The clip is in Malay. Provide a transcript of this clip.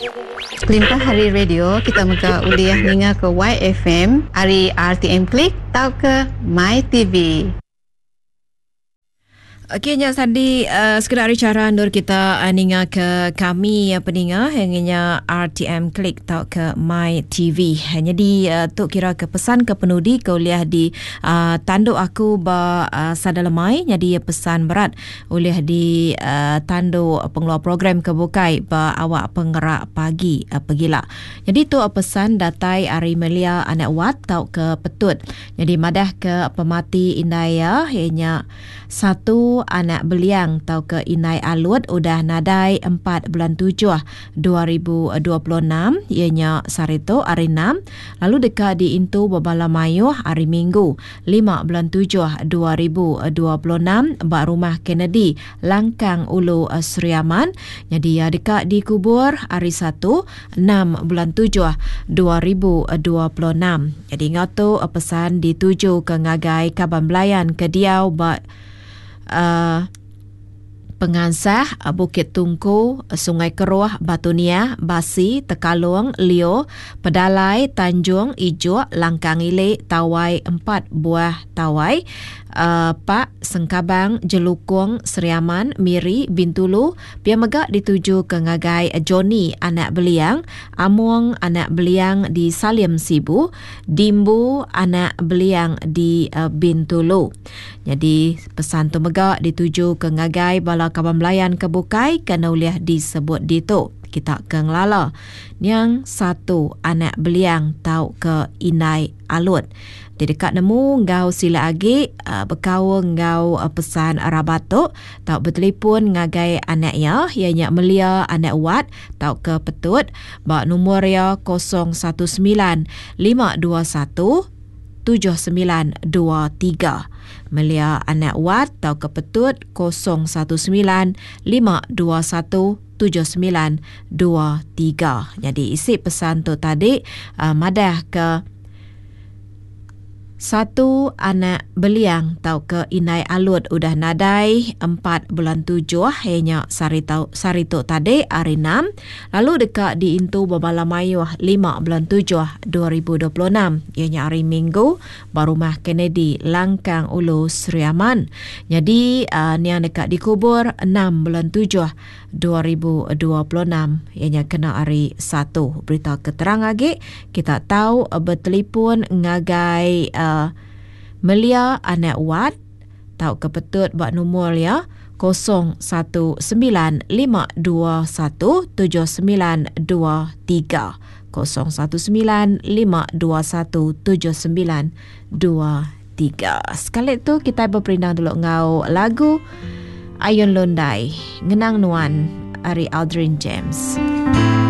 Kelimpa Hari Radio kita muka uliah ninga ke YFM, hari RTM Klik tau ke My TV. Okey, nya Sandi sekedar cara nur kita ninga ke kami peninga hanya RTM Klik tau ke My TV. Jadi tu kira ke pesan ke penudi ke uliah di tanduk aku ba sadalamai. Jadi pesan berat uliah di tanduk pengeluar program kebukai ba awak penggerak pagi pegila. Jadi tu pesan datai Ari Melia anak wat tau ke petut. Jadi madah ke pemati indaya hanya satu anak beliang tau ke Inai Alut udah nadai 4 bulan 7 2026 ianya Sarito hari 6 lalu dekat di Intu Babala Mayuh hari Minggu 5 bulan 7 2026 bak rumah Kennedy Langkang Ulu Seriaman. Jadi dekat di kubur hari 1 6 bulan 7 2026. Jadi ngatu pesan dituju ke ngagai Kaban Belayan ke Diau bak Pengansah, Bukit Tungku, Sungai Keruh, Batunia, Basi, Tekalung, Leo, Pedalai, Tanjung, Ijuk, Langkang Ilik, Tawai, 4 buah Tawai, Pak, Sengkabang, Jelukung, Seriaman, Miri, Bintulu, Pia Megak dituju ke ngagai Joni, anak beliang, Amuang, anak beliang di Salim Sibu, Dimbu, anak beliang di Bintulu. Jadi pesan tu Megak dituju ke ngagai Bala Kaban Belayan kebukai kena uliah disebut dito. Kita ke ngelala. Yang satu anak beliang tau ke Inai Alut. Di dekat nemu ngau sila agi berkau ngau pesan rabatok tau bertelefon ngagai anaknya ianya Melia anak wat tau ke petut bak nombor ya 019 521 7923. Melia anak wat tau ke petut 019 521 7923. Jadi isi pesan tu tadi madah ke satu anak beliang tau ke Inai Alut udah nadai 4 bulan 7 hanya sarito tadi hari 6 lalu dekat di Intu Babala Mayuh 5 bulan 7 2026 ianya hari Minggu barumah Kennedy Langkang Ulu Seriaman. Jadi ni yang dekat di kubur 6 bulan 7 2026 ianya kena hari 1. Berita keterang lagi kita tahu bertelefon ngagai Melia anak wat tau ke petut buat nombor ya 019 521 7923. 019 521 7923. Sekali tu kita berperindang dulu ngau lagu Ayun Lundai Ngenang Nuan Ari Aldrin James.